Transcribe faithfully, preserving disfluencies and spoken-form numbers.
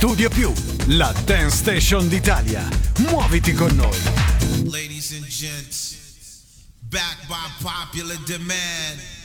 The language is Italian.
Studio Più, la Dance Station d'Italia. Muoviti con noi. Ladies and gents, back by popular demand.